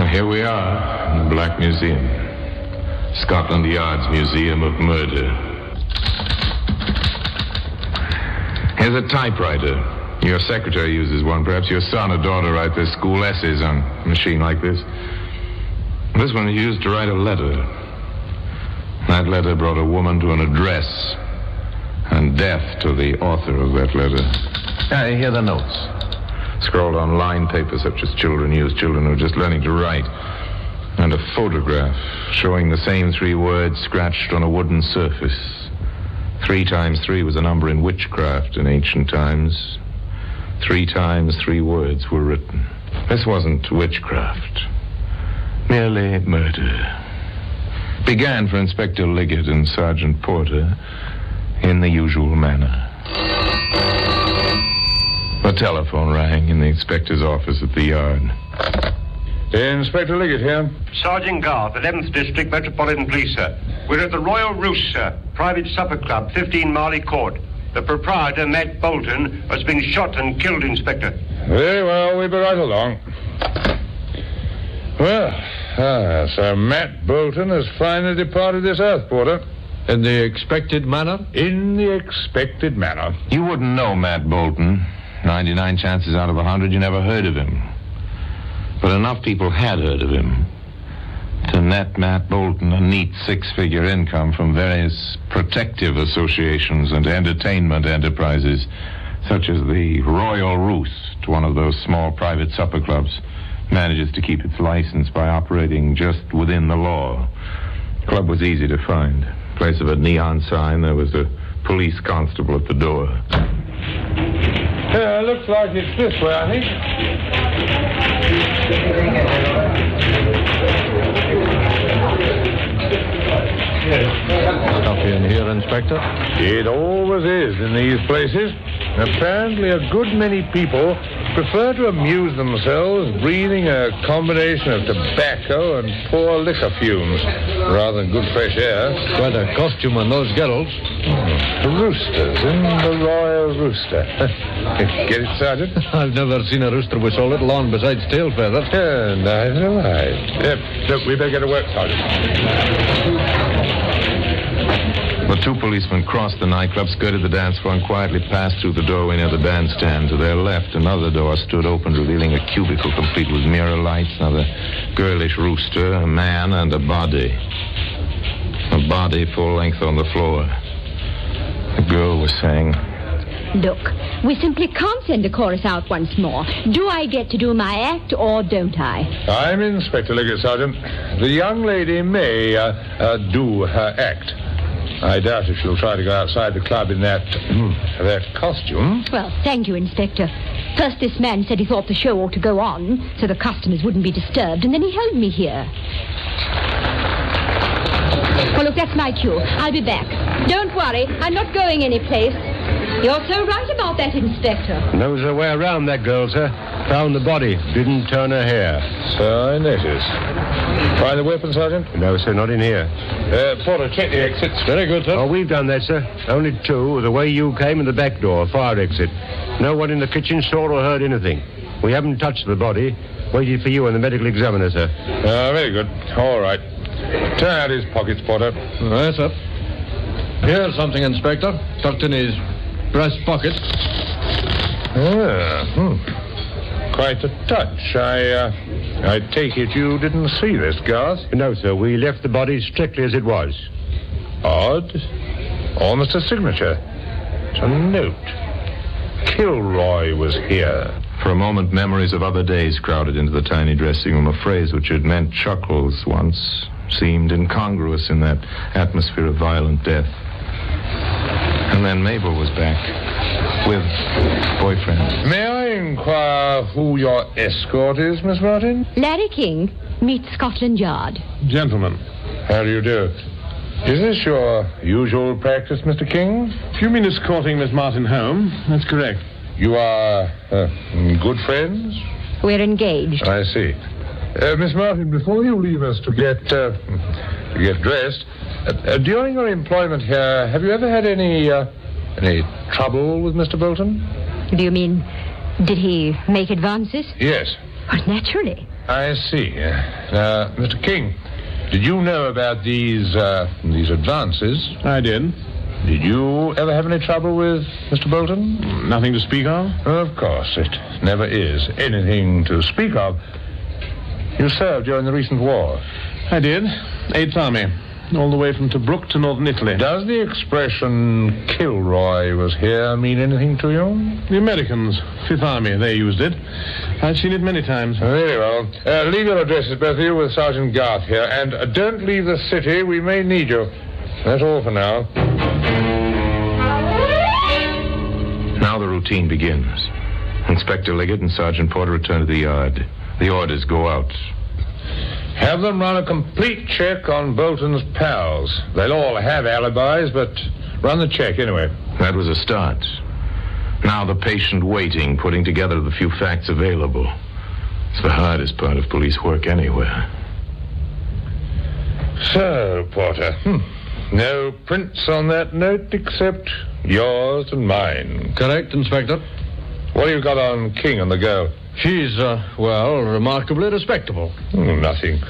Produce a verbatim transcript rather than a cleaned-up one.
Here we are in the Black Museum. Scotland Yard's Museum of Murder. Here's a typewriter. Your secretary uses one. Perhaps your son or daughter write their school essays on a machine like this. This one is used to write a letter. That letter brought a woman to an address, and death to the author of that letter. Ah, here are the notes. Scrawled on lined paper such as children use, children who are just learning to write. And a photograph showing the same three words scratched on a wooden surface. Three times three was a number in witchcraft in ancient times. Three times three words were written. This wasn't witchcraft, merely murder. Began for Inspector Liggett and Sergeant Porter in the usual manner. The telephone rang in the inspector's office at the yard. Inspector Liggett here. Sergeant Garth, eleventh District Metropolitan Police, sir. We're at the Royal Roost, sir. Private supper club, fifteen Marley Court. The proprietor, Matt Bolton, has been shot and killed, Inspector. Very well, we'll be right along. Well, ah, Sir Matt Bolton has finally departed this earth, Porter. In the expected manner? In the expected manner. You wouldn't know Matt Bolton. ninety-nine chances out of a hundred you never heard of him. But enough people had heard of him to net Matt Bolton a neat six-figure income from various protective associations and entertainment enterprises, such as the Royal Roost, one of those small private supper clubs, manages to keep its license by operating just within the law. The club was easy to find. In place of a neon sign, there was a police constable at the door. Yeah, looks like it's this way, I think. Coffee in here, Inspector? It always is in these places. Apparently a good many people prefer to amuse themselves breathing a combination of tobacco and poor liquor fumes rather than good fresh air. Quite a costume on those girls. Roosters in the Royal Rooster. Get it, Sergeant? I've never seen a rooster with so little on besides tail feathers. Yeah, neither have I. Yep, look, we better get to work, Sergeant. The two policemen crossed the nightclub, skirted the dance floor, and quietly passed through the doorway near the bandstand. To their left, another door stood open, revealing a cubicle complete with mirror lights, another girlish rooster, a man, and a body. A body full length on the floor. The girl was saying, "Look, we simply can't send the chorus out once more. Do I get to do my act or don't I?" I'm Inspector Liggett, Sergeant. The young lady may uh, uh, do her act. I doubt if she'll try to go outside the club in that, that costume. Well, thank you, Inspector. First, this man said he thought the show ought to go on so the customers wouldn't be disturbed, and then he held me here. Well, look, that's my cue. I'll be back. Don't worry, I'm not going anyplace. You're so right about that, Inspector. Knows her way around, that girl, sir. Found the body. Didn't turn her hair. So I noticed. Find the weapon, Sergeant? No, sir, not in here. Uh, Porter, check the exits. Very good, sir. Oh, we've done that, sir. Only two. The way you came and the back door, fire exit. No one in the kitchen saw or heard anything. We haven't touched the body. Waited for you and the medical examiner, sir. Uh, very good. All right. Turn out his pockets, Porter. Yes, sir. Here's something, Inspector. Tucked in his breast pocket. Ah, hmm. Quite a touch. I, uh, I take it you didn't see this, Garth? No, sir. We left the body strictly as it was. Odd. Almost a signature. It's a note. Kilroy was here. For a moment, memories of other days crowded into the tiny dressing room. A phrase which had meant chuckles once seemed incongruous in that atmosphere of violent death. And then Mabel was back with boyfriend. May I inquire who your escort is, Miss Martin? Larry King, meet Scotland Yard. Gentlemen, how do you do? Is this your usual practice, Mister King? If you mean escorting Miss Martin home, that's correct. You are uh, good friends? We're engaged. I see. Uh, Miss Martin, before you leave us to get uh, to get dressed, uh, uh, during your employment here, have you ever had any uh, any trouble with Mister Bolton? Do you mean, did he make advances? Yes. Well, naturally. I see. Uh, Mister King, did you know about these, uh, these advances? I did. Did you ever have any trouble with Mister Bolton? Nothing to speak of? Of course, it never is anything to speak of. You served during the recent war. I did. Eighth Army. All the way from Tobruk to northern Italy. Does the expression Kilroy was here mean anything to you? The Americans, Fifth Army, they used it. I've seen it many times. Very well. Uh, leave your addresses, both of you, with Sergeant Garth here. And uh, don't leave the city. We may need you. That's all for now. Now the routine begins. Inspector Liggett and Sergeant Porter return to the yard. The orders go out. Have them run a complete check on Bolton's pals. They'll all have alibis, but run the check anyway. That was a start. Now the patient waiting, putting together the few facts available. It's the hardest part of police work anywhere. So, Porter, hmm. no prints on that note except yours and mine. Correct, Inspector. What have you got on King and the girl? She's, uh, well, remarkably respectable. Oh, nothing.